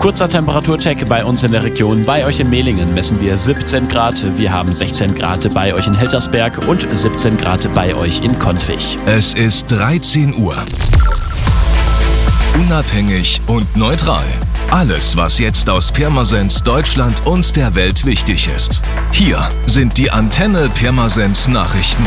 Kurzer Temperaturcheck bei uns in der Region. Bei euch in Mehlingen messen wir 17 Grad. Wir haben 16 Grad bei euch in Heltersberg und 17 Grad bei euch in Kontwig. Es ist 13 Uhr. Unabhängig und neutral. Alles, was jetzt aus Pirmasens, Deutschland und der Welt wichtig ist. Hier sind die Antenne Pirmasens Nachrichten.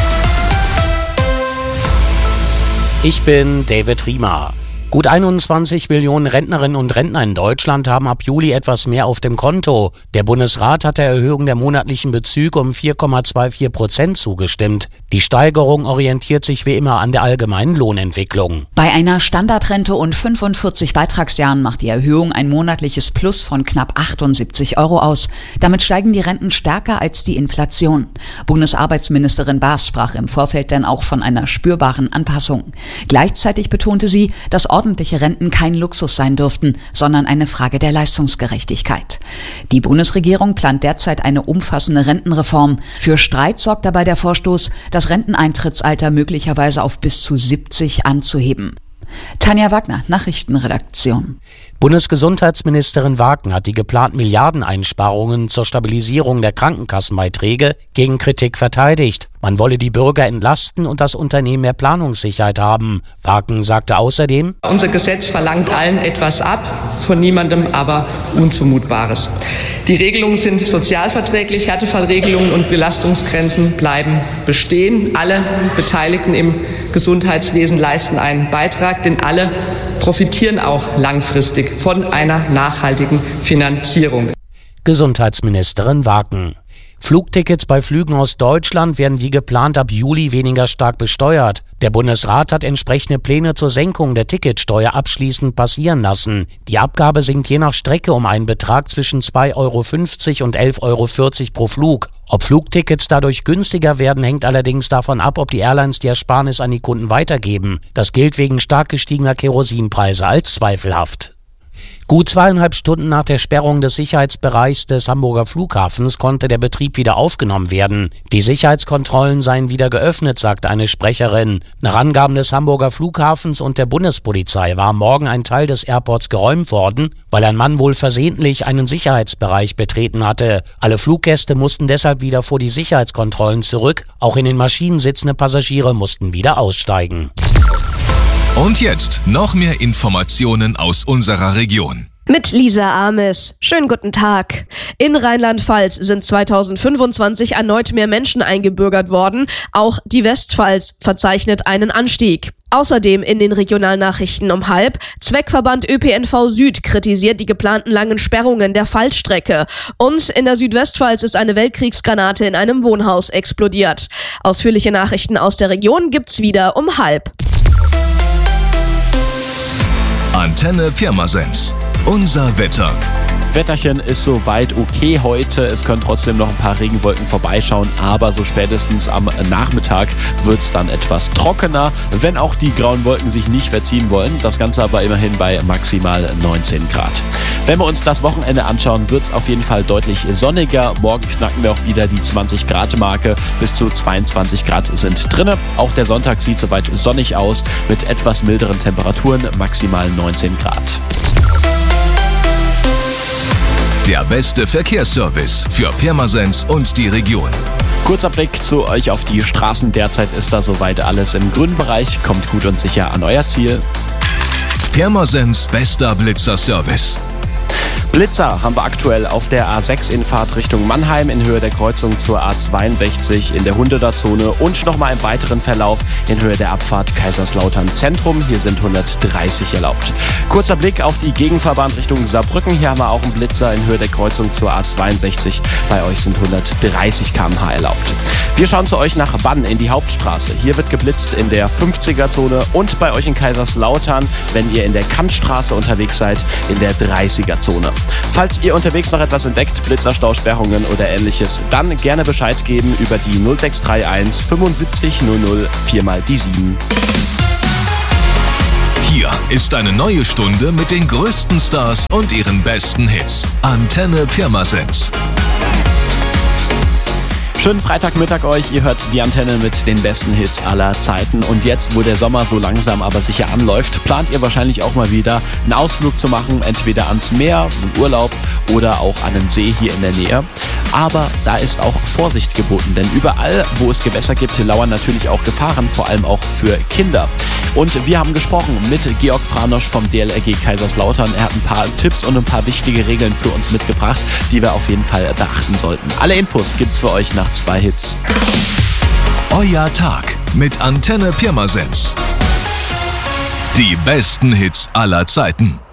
Ich bin David Riemer. Gut 21 Millionen Rentnerinnen und Rentner in Deutschland haben ab Juli etwas mehr auf dem Konto. Der Bundesrat hat der Erhöhung der monatlichen Bezüge um 4,24% zugestimmt. Die Steigerung orientiert sich wie immer an der allgemeinen Lohnentwicklung. Bei einer Standardrente und 45 Beitragsjahren macht die Erhöhung ein monatliches Plus von knapp 78 € aus. Damit steigen die Renten stärker als die Inflation. Bundesarbeitsministerin Baas sprach im Vorfeld dann auch von einer spürbaren Anpassung. Gleichzeitig betonte sie, dass ordentliche Renten kein Luxus sein dürften, sondern eine Frage der Leistungsgerechtigkeit. Die Bundesregierung plant derzeit eine umfassende Rentenreform. Für Streit sorgt dabei der Vorstoß, das Renteneintrittsalter möglicherweise auf bis zu 70 anzuheben. Tanja Wagner, Nachrichtenredaktion. Bundesgesundheitsministerin Wagner hat die geplanten Milliardeneinsparungen zur Stabilisierung der Krankenkassenbeiträge gegen Kritik verteidigt. Man wolle die Bürger entlasten und das Unternehmen mehr Planungssicherheit haben. Wagner sagte außerdem: Unser Gesetz verlangt allen etwas ab, von niemandem aber Unzumutbares. Die Regelungen sind sozialverträglich, Härtefallregelungen und Belastungsgrenzen bleiben bestehen. Alle Beteiligten im Gesundheitswesen leisten einen Beitrag, denn alle profitieren auch langfristig von einer nachhaltigen Finanzierung. Gesundheitsministerin Wagner. Flugtickets bei Flügen aus Deutschland werden wie geplant ab Juli weniger stark besteuert. Der Bundesrat hat entsprechende Pläne zur Senkung der Ticketsteuer abschließend passieren lassen. Die Abgabe sinkt je nach Strecke um einen Betrag zwischen 2,50 € und 11,40 € pro Flug. Ob Flugtickets dadurch günstiger werden, hängt allerdings davon ab, ob die Airlines die Ersparnis an die Kunden weitergeben. Das gilt wegen stark gestiegener Kerosinpreise als zweifelhaft. Gut 2,5 Stunden nach der Sperrung des Sicherheitsbereichs des Hamburger Flughafens konnte der Betrieb wieder aufgenommen werden. Die Sicherheitskontrollen seien wieder geöffnet, sagte eine Sprecherin. Nach Angaben des Hamburger Flughafens und der Bundespolizei war am Morgen ein Teil des Airports geräumt worden, weil ein Mann wohl versehentlich einen Sicherheitsbereich betreten hatte. Alle Fluggäste mussten deshalb wieder vor die Sicherheitskontrollen zurück. Auch in den Maschinen sitzende Passagiere mussten wieder aussteigen. Und jetzt noch mehr Informationen aus unserer Region. Mit Lisa Ames. Schönen guten Tag. In Rheinland-Pfalz sind 2025 erneut mehr Menschen eingebürgert worden. Auch die Westpfalz verzeichnet einen Anstieg. Außerdem in den Regionalnachrichten um 12:30. Zweckverband ÖPNV Süd kritisiert die geplanten langen Sperrungen der Fallstrecke. Und in der Südwestpfalz ist eine Weltkriegsgranate in einem Wohnhaus explodiert. Ausführliche Nachrichten aus der Region gibt's wieder um 12:30. Antenne Pirmasens. Unser Wetter. Wetterchen ist soweit okay heute. Es können trotzdem noch ein paar Regenwolken vorbeischauen, aber so spätestens am Nachmittag wird es dann etwas trockener, wenn auch die grauen Wolken sich nicht verziehen wollen. Das Ganze aber immerhin bei maximal 19 Grad. Wenn wir uns das Wochenende anschauen, wird es auf jeden Fall deutlich sonniger. Morgen knacken wir auch wieder die 20-Grad-Marke. Bis zu 22 Grad sind drinne. Auch der Sonntag sieht soweit sonnig aus mit etwas milderen Temperaturen, maximal 19 Grad. Der beste Verkehrsservice für Pirmasens und die Region. Kurzer Blick zu euch auf die Straßen. Derzeit ist da soweit alles im grünen Bereich. Kommt gut und sicher an euer Ziel. Pirmasens bester Blitzerservice. Blitzer haben wir aktuell auf der A6 in Fahrt Richtung Mannheim in Höhe der Kreuzung zur A62 in der Hunderter-Zone und nochmal im weiteren Verlauf in Höhe der Abfahrt Kaiserslautern Zentrum. Hier sind 130 erlaubt. Kurzer Blick auf die Gegenfahrbahn Richtung Saarbrücken. Hier haben wir auch einen Blitzer in Höhe der Kreuzung zur A62. Bei euch sind 130 km/h erlaubt. Wir schauen zu euch nach Bann in die Hauptstraße. Hier wird geblitzt in der 50er-Zone und bei euch in Kaiserslautern, wenn ihr in der Kantstraße unterwegs seid, in der 30er-Zone. Falls ihr unterwegs noch etwas entdeckt, Blitzerstausperrungen oder ähnliches, dann gerne Bescheid geben über die 0631 75 00 4x7. Hier ist eine neue Stunde mit den größten Stars und ihren besten Hits. Antenne Pirmasens. Schönen Freitagmittag euch. Ihr hört die Antenne mit den besten Hits aller Zeiten. Und jetzt, wo der Sommer so langsam aber sicher anläuft, plant ihr wahrscheinlich auch mal wieder einen Ausflug zu machen. Entweder ans Meer, einen Urlaub oder auch an den See hier in der Nähe. Aber da ist auch Vorsicht geboten, denn überall, wo es Gewässer gibt, lauern natürlich auch Gefahren, vor allem auch für Kinder. Und wir haben gesprochen mit Georg Franosch vom DLRG Kaiserslautern. Er hat ein paar Tipps und ein paar wichtige Regeln für uns mitgebracht, die wir auf jeden Fall beachten sollten. Alle Infos gibt's für euch nach 2 Hits. Euer Tag mit Antenne Pirmasens. Die besten Hits aller Zeiten.